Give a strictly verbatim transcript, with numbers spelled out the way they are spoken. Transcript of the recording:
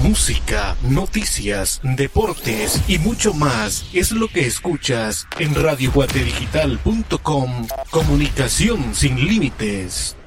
Música, noticias, deportes y mucho más es lo que escuchas en radio guate digital punto com. Comunicación sin límites.